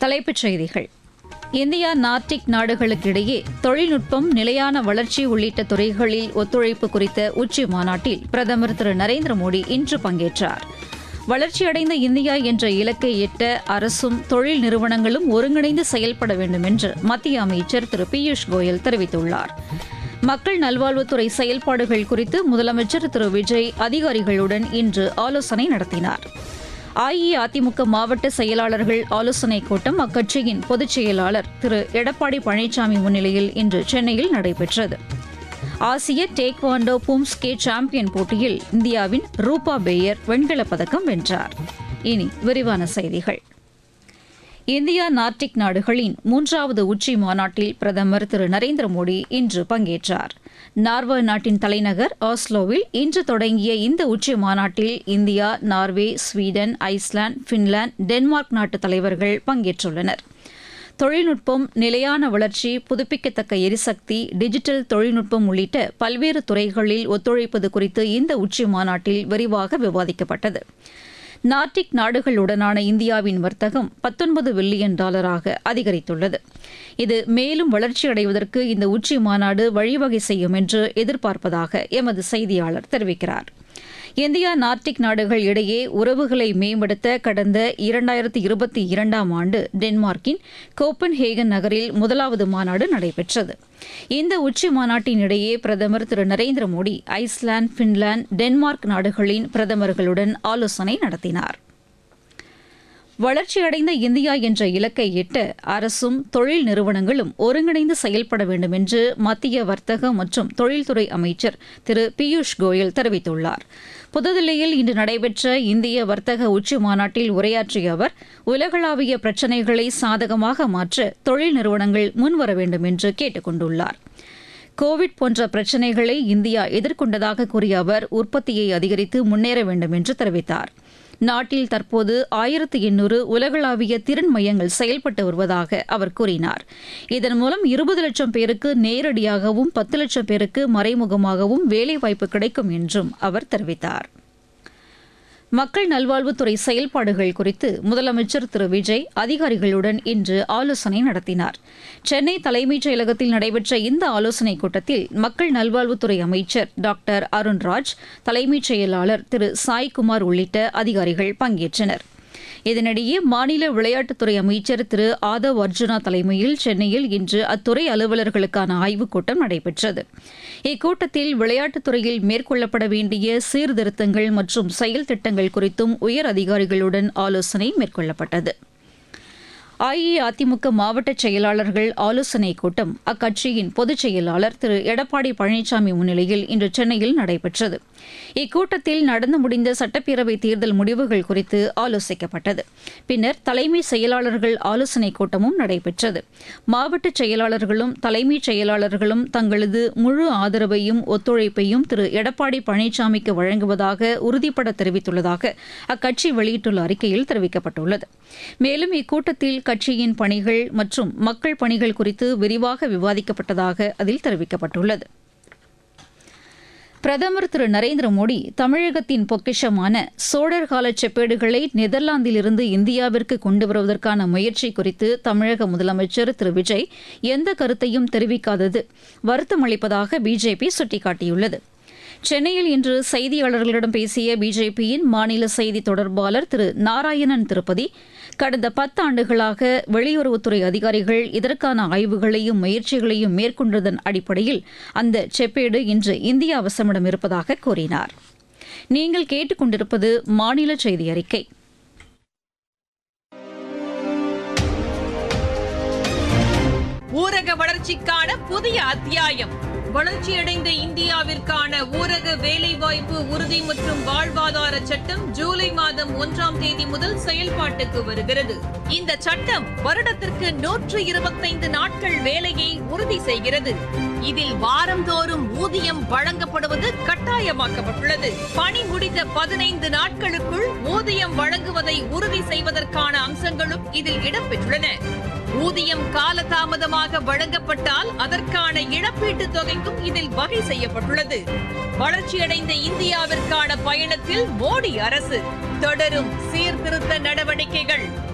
தலைப்புச் செய்திகள். India Nordic நாடுகளுக்கிடையே தொழில்நுட்பம், நிலையான வளர்ச்சி உள்ளிட்ட துறைகளில் ஒத்துழைப்பு குறித்த உச்சி மாநாட்டில் பிரதமர் திரு நரேந்திர மோடி இன்று பங்கேற்றார். வளர்ச்சியடைந்த இந்தியா என்ற இலக்கை எட்ட அரசும் தொழில் நிறுவனங்களும் ஒருங்கிணைந்து செயல்பட வேண்டும் என்று மத்திய அமைச்சர் திரு பியூஷ் கோயல் தெரிவித்துள்ளார். மக்கள் நல்வாழ்வுத்துறை செயல்பாடுகள் குறித்து முதலமைச்சர் திரு விஜய் அதிகாரிகளுடன் இன்று ஆலோசனை நடத்தினார். அஇஅதிமுக மாவட்ட செயலாளர்கள் ஆலோசனைக் கூட்டம் அக்கட்சியின் பொதுச் செயலாளர் திரு எடப்பாடி பழனிசாமி முன்னிலையில் இன்று சென்னையில் நடைபெற்றது. ஆசிய டேக்வாண்டோ பூம்ஸ்கே சாம்பியன் போட்டியில் இந்தியாவின் ரூபா பேயர் வெண்கலப் பதக்கம் வென்றார். இனி விரிவான செய்திகள். இந்தியா நார்டிக் நாடுகளின் 3வது உச்சி மாநாட்டில் பிரதமர் திரு நரேந்திர மோடி இன்று பங்கேற்றார். நார்வே நாட்டின் தலைநகர் ஆஸ்லோவில் இன்று தொடங்கிய இந்த உச்சி மாநாட்டில் India, Norway, Sweden, Iceland, Finland, Denmark நாட்டு தலைவர்கள் பங்கேற்றுள்ளனர். தொழில்நுட்பம், நிலையான வளர்ச்சி, புதுப்பிக்கத்தக்க எரிசக்தி, டிஜிட்டல் தொழில்நுட்பம் உள்ளிட்ட பல்வேறு துறைகளில் ஒத்துழைப்பது குறித்து இந்த உச்சி மாநாட்டில் விரிவாக விவாதிக்கப்பட்டது. நார்டிக் நாடுகளுடனான இந்தியாவின் வர்த்தகம் $19 பில்லியன் அதிகரித்துள்ளது. இது மேலும் வளர்ச்சியடைவதற்கு இந்த உச்சி மாநாடு வழிவகை செய்யும் என்று எதிர்பார்ப்பதாக எமது செய்தியாளர் தெரிவிக்கிறார். இந்தியா நார்டிக் நாடுகள் இடையே உறவுகளை மேம்படுத்த கடந்த 2022ஆம் ஆண்டு டென்மார்க்கின் கோப்பன்ஹேகன் நகரில் 1வது மாநாடு நடைபெற்றது. இந்த உச்சி மாநாட்டின் இடையே பிரதமர் திரு Narendra Modi Iceland, Finland, Denmark நாடுகளின் பிரதமர்களுடன் ஆலோசனை நடத்தினார். வளர்ச்சியடைந்த இந்தியா என்ற இலக்கை எட்ட அரசும் தொழில் நிறுவனங்களும் ஒருங்கிணைந்து செயல்பட வேண்டும் என்று மத்திய வர்த்தக மற்றும் தொழில்துறை அமைச்சர் திரு பியூஷ் கோயல் தெரிவித்துள்ளார். புதுதில்லியில் இன்று நடைபெற்ற இந்திய வர்த்தக உச்சி மாநாட்டில் உரையாற்றிய அவர், உலகளாவிய பிரச்சினைகளை சாதகமாக மாற்ற தொழில் நிறுவனங்கள் முன்வர வேண்டும் என்று கேட்டுக் கொண்டுள்ளார். கோவிட் போன்ற பிரச்சினைகளை இந்தியா எதிர்கொண்டதாக கூறிய அவர், உற்பத்தியை அதிகரித்து முன்னேற வேண்டும் என்று தெரிவித்தார். நாட்டில் தற்போது 1800 உலகளாவிய திறன் மையங்கள் செயல்பட்டு வருவதாக அவர் கூறினார். இதன் மூலம் 20 லட்சம் பேருக்கு நேரடியாகவும் 10 லட்சம் பேருக்கு மறைமுகமாகவும் வேலைவாய்ப்பு கிடைக்கும் என்றும் அவர் தெரிவித்தார். மக்கள் நல்வாழ்வுத்துறை செயல்பாடுகள் குறித்து முதலமைச்சர் திரு விஜய் அதிகாரிகளுடன் இன்று ஆலோசனை நடத்தினார். சென்னை தலைமைச் செயலகத்தில் நடைபெற்ற இந்த ஆலோசனைக் கூட்டத்தில் மக்கள் நல்வாழ்வுத்துறை அமைச்சர் டாக்டர் அருண்ராஜ், தலைமைச் செயலாளர் திரு சாய்குமார் உள்ளிட்ட அதிகாரிகள் பங்கேற்றனர். இதனிடையே மாநில விளையாட்டுத்துறை அமைச்சர் திரு ஆதவ் அர்ஜுனா தலைமையில் சென்னையில் இன்று அத்துறை அலுவலர்களுக்கான ஆய்வுக் கூட்டம் நடைபெற்றது. இக்கூட்டத்தில் விளையாட்டுத்துறையில் மேற்கொள்ளப்பட வேண்டிய சீர்திருத்தங்கள் மற்றும் செயல் திட்டங்கள் குறித்தும் உயர் அதிகாரிகளுடன் ஆலோசனை மேற்கொள்ளப்பட்டது. அஇஅதிமுக மாவட்ட செயலாளர்கள் ஆலோசனைக் கூட்டம் அக்கட்சியின் பொதுச் செயலாளர் திரு எடப்பாடி பழனிசாமி முன்னிலையில் இன்று சென்னையில் நடைபெற்றது. இக்கூட்டத்தில் நடந்து முடிந்த சட்டப்பேரவைத் தேர்தல் முடிவுகள் குறித்து ஆலோசிக்கப்பட்டது. பின்னர் தலைமை செயலாளர்கள் ஆலோசனைக் கூட்டமும் நடைபெற்றது. மாவட்ட செயலாளர்களும் தலைமைச் செயலாளர்களும் தங்களது முழு ஆதரவையும் ஒத்துழைப்பையும் திரு எடப்பாடி பழனிசாமிக்கு வழங்குவதாக உறுதிபட தெரிவித்துள்ளதாக அக்கட்சி வெளியிட்டுள்ள அறிக்கையில் தெரிவிக்கப்பட்டுள்ளது. மேலும் இக்கூட்டத்தில் கட்சியின் பணிகள் மற்றும் மக்கள் பணிகள் குறித்து விரிவாக விவாதிக்கப்பட்டதாக அதில் தெரிவிக்கப்பட்டுள்ளது. பிரதமர் திரு நரேந்திர மோடி தமிழகத்தின் பொக்கிஷமான சோழர் கால செப்பேடுகளை நெதர்லாந்திலிருந்து இந்தியாவிற்கு கொண்டு வருவதற்கான முயற்சி குறித்து தமிழக முதலமைச்சர் திரு விஜய் எந்த கருத்தையும் தெரிவிக்காதது வருத்தமளிப்பதாக பிஜேபி சுட்டிக்காட்டியுள்ளது. சென்னையில் இன்று செய்தியாளர்களிடம் பேசிய பிஜேபியின் மாநில செய்தி தொடர்பாளர் திரு நாராயணன் திருப்பதி, கடந்த 10 ஆண்டுகளாக வெளியுறவுத்துறை அதிகாரிகள் இதற்கான ஆய்வுகளையும் முயற்சிகளையும் மேற்கொண்டதன் அடிப்படையில் அந்த செப்பேடு இன்று இந்தியா வசமிடம் இருப்பதாக கூறினார். நீங்கள் கேட்டுக்கொண்டிருப்பது மாநில செய்தி அறிக்கை. ஊரக வளர்ச்சிக்கான புதிய அத்தியாயம். வளர்ச்சியடைந்த இந்தியாவிற்கான ஊரக வேலைவாய்ப்பு உறுதி மற்றும் வாழ்வாதார சட்டம் ஜூலை மாதம் 1ஆம் தேதி முதல் செயல்பாட்டுக்கு வருகிறது. இந்த சட்டம் வருடத்திற்கு 125 நாட்கள் வேலையை உறுதி செய்கிறது. இதில் வாரந்தோறும் ஊதியம் வழங்கப்படுவது கட்டாயமாக்கப்பட்டுள்ளது. பணி முடிந்த 15 நாட்களுக்குள் ஊதியம் வழங்குவதை உறுதி செய்வதற்கான அம்சங்களும் இதில் இடம்பெற்றுள்ளன. ஊதியம் காலதாமதமாக வழங்கப்பட்டால் அதற்கான இழப்பீட்டுத் தொகைக்கும் இதில் வகை செய்யப்பட்டுள்ளது. வளர்ச்சியடைந்த இந்தியாவிற்கான பயணத்தில் மோடி அரசு தொடரும் சீர்திருத்த நடவடிக்கைகள்.